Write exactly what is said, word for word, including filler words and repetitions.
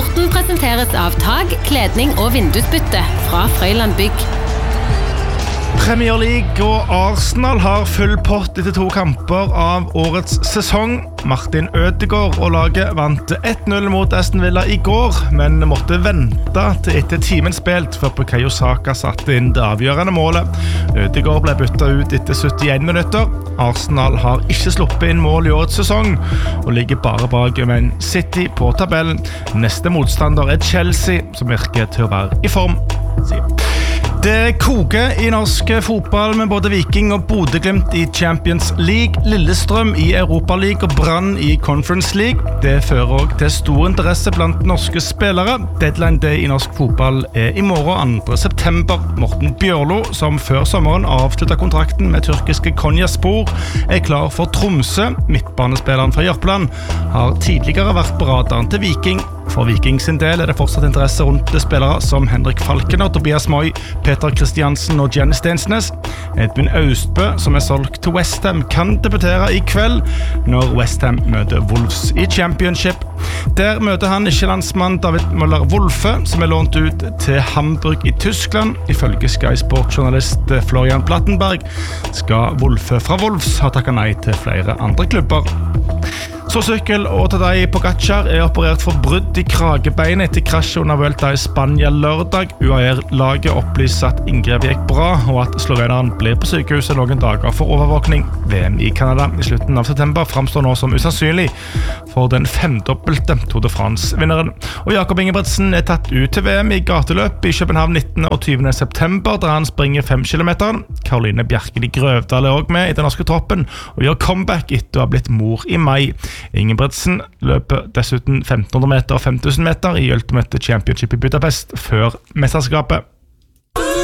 Sporten presenteres av tag, kledning og vindusbytte fra Frøyland Bygg. Premier League og Arsenal har full pott etter to kamper av årets sesong. Martin Ødegaard og laget vant ett null mot Aston Villa i går, men måtte vente til etter timen spilt før Bukayo Saka satte inn det avgjørende målet. Ødegaard ble byttet ut etter syttien minutter. Arsenal har ikke sluppet inn mål i årets sesong og ligger bare bak Man City på tabellen. Neste motstander er Chelsea, som virker til å være i form. Det koker i norsk fotball med både Viking og Bodø/Glimt i Champions League, Lillestrøm i Europa League og Brann i Conference League. Det fører også til stor interesse blant norske spillere. Deadline Day i norsk fotball er i morgen andre september. Morten Bjørlo, som før sommeren avsluttet kontrakten med tyrkiske Konyaspor, er klar for Tromsø. Midtbanespilleren fra Jørpeland har tidligere vært på radaren til Viking. For Viking sin del er det fortsatt interesse rundt spillere som Henrik Falkener, Tobias Moy, Peter Kristiansen og Jenny Stensnes. Edmund Austbø, som er solgt til West Ham, kan debutere i kveld når West Ham møter Wolves i Championship. Der møter han ikke landsmann David Müller-Wolfe, som er lånt ut til Hamburg i Tyskland. Ifølge Sky Sport-journalist Florian Plattenberg skal Wolfe fra Wolves ha takket nei til flere andre klubber. Så sykkel og Tadej Pogačar er operert for brudd i kragebeinet etter krasjet under Vuelta i Spania lørdag. U A E-laget opplyser at inngrepet gikk bra, og at sloveneren blir på sykehuset noen dager for overvåkning. V M i Canada i slutten av september fremstår nå som usannsynlig for den femdobbelte Tour de France-vinneren. Og Jakob Ingebrigtsen er tatt ut til V M i gateløp i København nittende og tyvende september, der han springer fem kilometer. Karoline Bjerke i Grøvdal er også med i den norske troppen, og gjør comeback etter å ha blitt mor i mai. Ingebrigtsen løper dessuten femten hundre meter og fem tusen meter i Ultimate Championship i Budapest før mesterskapet.